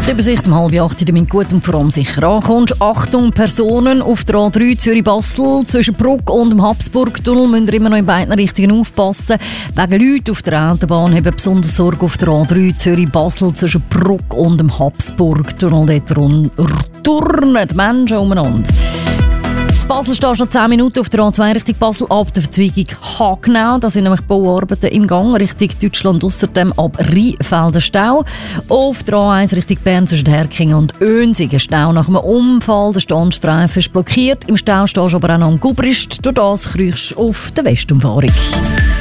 Die Übersicht um 7:30, damit gut und vor allem sicher ankommst. Achtung, Personen auf der A3 Zürich-Basel zwischen Bruck und dem Habsburgtunnel müssen immer noch in beiden Richtungen aufpassen. Wegen Leuten auf der Autobahn haben besonders Sorge auf der A3 Zürich-Basel zwischen Bruck und dem Habsburgtunnel. Dort turnen die Menschen umeinander. In Basel stehst du noch 10 Minuten auf der A2 Richtung Basel ab der Verzweigung Hagenau. Da sind nämlich Bauarbeiten im Gang Richtung Deutschland, außerdem ab Rheinfelder Stau. Auf der A1 Richtung Bern zwischen Herkingen und Önsingen Stau nach einem Unfall. Der Standstreifen ist blockiert. Im Stau stehst du aber auch noch am Gubrist. Durch das kriegst du auf der Westumfahrung.